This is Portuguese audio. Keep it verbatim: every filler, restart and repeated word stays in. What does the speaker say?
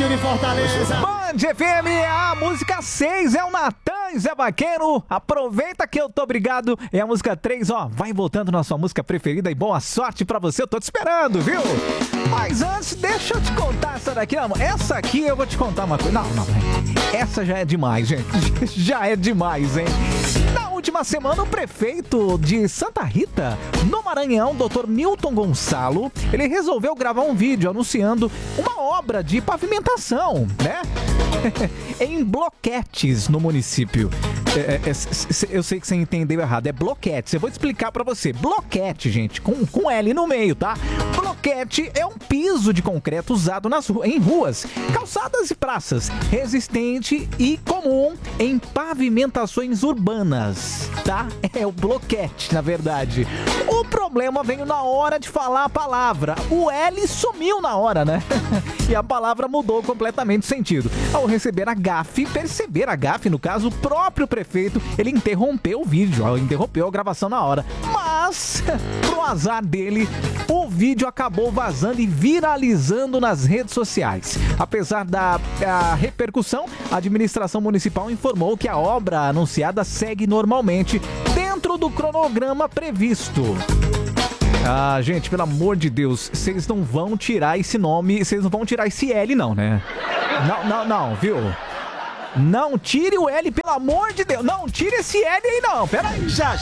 Brasil e Fortaleza. Band F M, a música seis é o Natan Zé Vaqueiro. Aproveita que eu tô obrigado. É a música três, ó. Vai voltando na sua música preferida e boa sorte pra você. Eu tô te esperando, viu? Mas antes, deixa eu te contar essa daqui. Não, essa aqui eu vou te contar uma coisa. Não, não. Essa já é demais, gente. Já é demais, hein? Na última semana, o prefeito de Santa Rita, no Maranhão, doutor Newton Gonçalo, ele resolveu gravar um vídeo anunciando uma obra de pavimentação, né? Em bloquetes no município. É, é, é, eu sei que você entendeu errado, é bloquete. Eu vou explicar pra você. Bloquete, gente, com, com L no meio, tá? Bloquete é um piso de concreto usado nas, em ruas, calçadas e praças, resistente e comum em pavimentações urbanas, tá? É o bloquete, na verdade. O problema veio na hora de falar a palavra. O L sumiu na hora, né? E a palavra mudou completamente o sentido. Ao receber a gafe, perceber a gafe, no caso, o próprio prefeito, ele interrompeu o vídeo, interrompeu a gravação na hora. Mas, pro azar dele, o vídeo acabou vazando e viralizando nas redes sociais. Apesar da a repercussão, a administração municipal informou que a obra anunciada segue normalmente dentro do cronograma previsto. Ah, gente, pelo amor de Deus, vocês não vão tirar esse nome, vocês não vão tirar esse L não, né? Não, não, não, viu? Não tire o L, pelo amor de Deus. Não tire esse L aí não, pera aí. Já